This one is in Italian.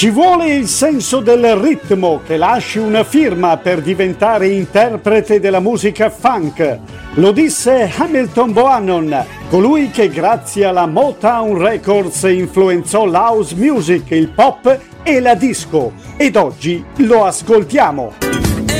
Ci vuole il senso del ritmo che lasci una firma per diventare interprete della musica funk. Lo disse Hamilton Bohannon, colui che grazie alla Motown Records influenzò l'house music, il pop e la disco. Ed oggi lo ascoltiamo.